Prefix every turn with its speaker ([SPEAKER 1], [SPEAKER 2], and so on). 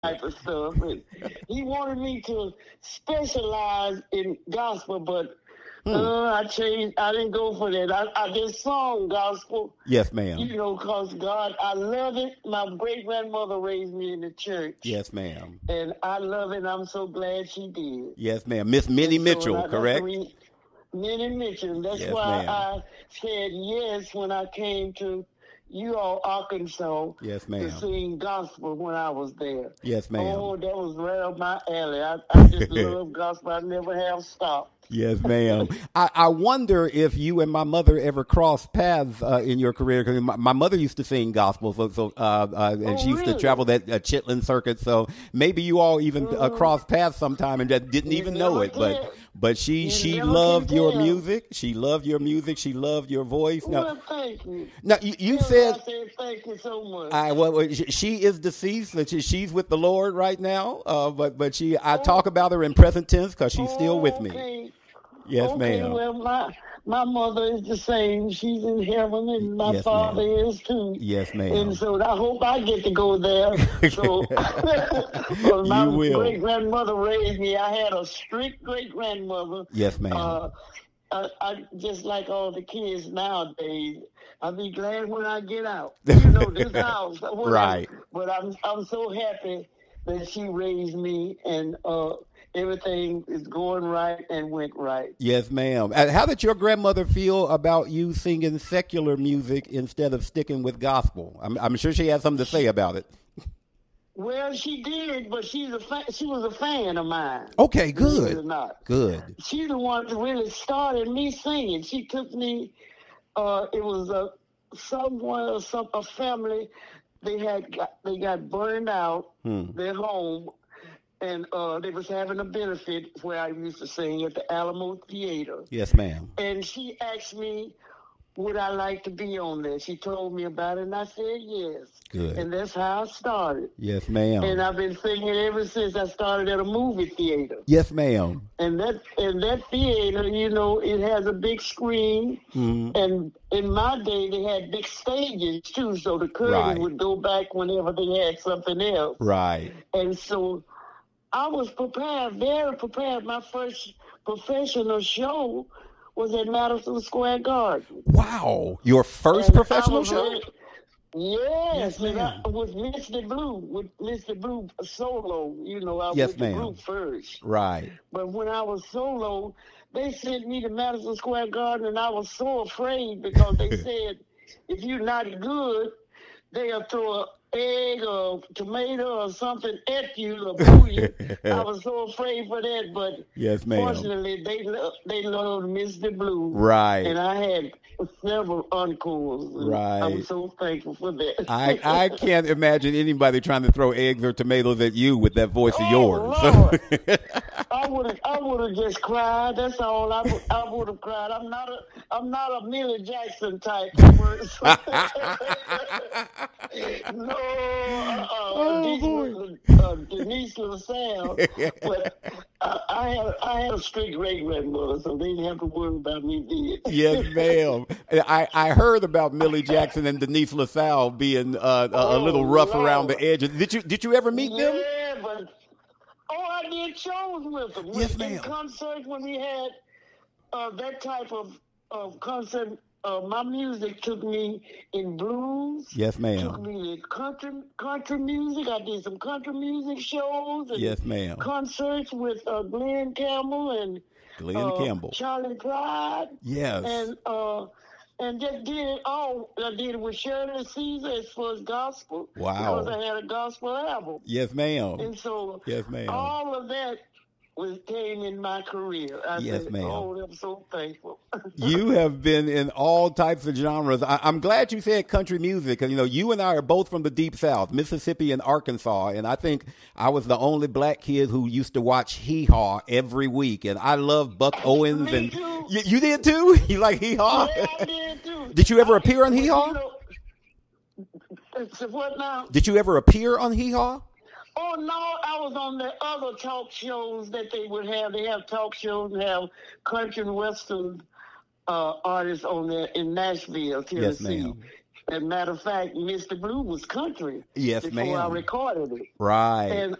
[SPEAKER 1] type of stuff. And he wanted me to specialize in gospel, but I changed. I didn't go for that. I just sung gospel.
[SPEAKER 2] Yes, ma'am.
[SPEAKER 1] You know, because God, I love it. My great-grandmother raised me in the church.
[SPEAKER 2] Yes, ma'am.
[SPEAKER 1] And I love it. I'm so glad she did.
[SPEAKER 2] Yes, ma'am. Miss Minnie Mitchell, correct?
[SPEAKER 1] Minnie Mitchell. That's
[SPEAKER 2] yes,
[SPEAKER 1] why
[SPEAKER 2] ma'am.
[SPEAKER 1] I said yes when I came to Arkansas.
[SPEAKER 2] Yes, ma'am.
[SPEAKER 1] To sing gospel when I was there.
[SPEAKER 2] Yes, ma'am.
[SPEAKER 1] Oh, that was right up my alley. I just love gospel. I never have stopped.
[SPEAKER 2] Yes, ma'am. I wonder if you and my mother ever crossed paths in your career. Because my mother used to sing gospel, and she used to travel that Chitlin circuit. So maybe you all even crossed paths sometime and didn't even know it. But she loved your music. She loved your music. She loved your voice.
[SPEAKER 1] Well, thank you.
[SPEAKER 2] Now you said
[SPEAKER 1] thank you so much.
[SPEAKER 2] She is deceased. She's with the Lord right now. But I talk about her in present tense because she's still with me. Yes, ma'am.
[SPEAKER 1] Well, my mother is the same. She's in heaven, and my father is too.
[SPEAKER 2] Yes, ma'am.
[SPEAKER 1] And so I hope I get to go there. So, well, my great-grandmother raised me. I had a strict great-grandmother.
[SPEAKER 2] Yes, ma'am.
[SPEAKER 1] I just like all the kids nowadays. I'll be glad when I get out. You know, this house.
[SPEAKER 2] Right.
[SPEAKER 1] But I'm so happy that she raised me, and everything is going right and went right.
[SPEAKER 2] Yes, ma'am. How did your grandmother feel about you singing secular music instead of sticking with gospel? I'm sure she had something to say about it.
[SPEAKER 1] Well, she did, but she was a fan of mine.
[SPEAKER 2] Okay, good.
[SPEAKER 1] Or not.
[SPEAKER 2] Good.
[SPEAKER 1] She's the one that really started me singing. She took me. It was a family. They got burned out. Their home. And they was having a benefit where I used to sing at the Alamo Theater.
[SPEAKER 2] Yes, ma'am.
[SPEAKER 1] And she asked me, would I like to be on there? She told me about it, and I said yes.
[SPEAKER 2] Good.
[SPEAKER 1] And that's how I started.
[SPEAKER 2] Yes, ma'am.
[SPEAKER 1] And I've been singing ever since I started at a movie theater.
[SPEAKER 2] Yes, ma'am.
[SPEAKER 1] And that theater, you know, it has a big screen. Mm-hmm. And in my day, they had big stages, too, so the curtain would go back whenever they had something else.
[SPEAKER 2] Right.
[SPEAKER 1] And so I was prepared, very prepared. My first professional show was at Madison Square Garden.
[SPEAKER 2] Wow. Your first professional show?
[SPEAKER 1] Yes, and I was Mr. Blue solo. You know, I was with the group first.
[SPEAKER 2] Right.
[SPEAKER 1] But when I was solo, they sent me to Madison Square Garden, and I was so afraid because they said, if you're not good, they'll throw an egg or tomato or something at you or boo you. I was so afraid for that, but
[SPEAKER 2] yes, ma'am.
[SPEAKER 1] Fortunately, they loved Mr. Blue.
[SPEAKER 2] Right.
[SPEAKER 1] And I had several encores.
[SPEAKER 2] Right.
[SPEAKER 1] I'm so thankful for that.
[SPEAKER 2] I can't imagine anybody trying to throw eggs or tomatoes at you with that voice of yours.
[SPEAKER 1] Lord. I would have just cried. That's all. I would have cried. I'm not a Millie Jackson type of person. No. Denise LaSalle. But I had a strict great-grandmother, so they didn't have to worry about me then.
[SPEAKER 2] Yes, ma'am. I heard about Millie Jackson and Denise LaSalle being a little rough around the edges. Did you ever meet them?
[SPEAKER 1] Yeah, but I did shows with them.
[SPEAKER 2] Yes, ma'am.
[SPEAKER 1] In concerts when we had that type of concert. My music took me in blues.
[SPEAKER 2] Yes, ma'am.
[SPEAKER 1] Took me in country music. I did some country music shows. And
[SPEAKER 2] yes, ma'am.
[SPEAKER 1] Concerts with Glenn Campbell and Charlie Pride.
[SPEAKER 2] Yes.
[SPEAKER 1] And just did it all. I did it with Shirley Caesar as far as gospel.
[SPEAKER 2] Wow.
[SPEAKER 1] Because I had a gospel album.
[SPEAKER 2] Yes, ma'am.
[SPEAKER 1] And so
[SPEAKER 2] yes, ma'am.
[SPEAKER 1] All of that came in my career.
[SPEAKER 2] Yes, ma'am.
[SPEAKER 1] I'm so thankful.
[SPEAKER 2] You have been in all types of genres. I'm glad you said country music because, you know, you and I are both from the Deep South, Mississippi and Arkansas, and I think I was the only black kid who used to watch Hee Haw every week, and I love Buck Owens.
[SPEAKER 1] Me too.
[SPEAKER 2] You did too? You like Hee Haw?
[SPEAKER 1] Yeah, I did too.
[SPEAKER 2] Did you ever appear on Hee Haw?
[SPEAKER 1] What now?
[SPEAKER 2] Did you ever appear on Hee Haw?
[SPEAKER 1] Oh, no, I was on the other talk shows that they would have. They have talk shows and have country and western artists on there in Nashville, Tennessee.
[SPEAKER 2] Yes, ma'am.
[SPEAKER 1] As a matter of fact, Mr. Blue was country.
[SPEAKER 2] Yes,
[SPEAKER 1] before
[SPEAKER 2] ma'am.
[SPEAKER 1] I recorded it.
[SPEAKER 2] Right.
[SPEAKER 1] And